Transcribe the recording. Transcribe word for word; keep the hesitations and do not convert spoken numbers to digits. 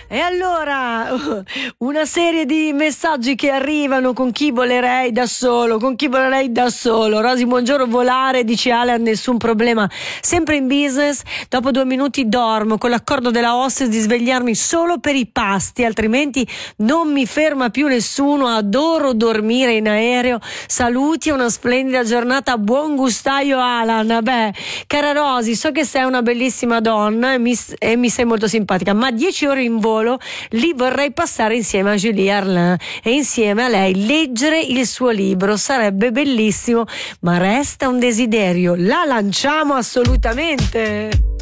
E allora, una serie di messaggi che arrivano: con chi volerei da solo, con chi volerei da solo. Rosy, buongiorno, volare, dice Alan, nessun problema, sempre in business. Dopo due minuti dormo con l'accordo della hostess di svegliarmi solo per i pasti, altrimenti non mi ferma più nessuno. Adoro dormire in aereo. Saluti, una splendida giornata, buon gustaio Alan. Beh, cara Rosy, so che sei una bellissima donna e mi, e mi sei molto simpatica, ma dieci ore in volo li vorrei passare insieme a Julie Arlin e insieme a lei leggere il suo libro, sarebbe bellissimo, ma resta un desiderio, la lanciamo assolutamente.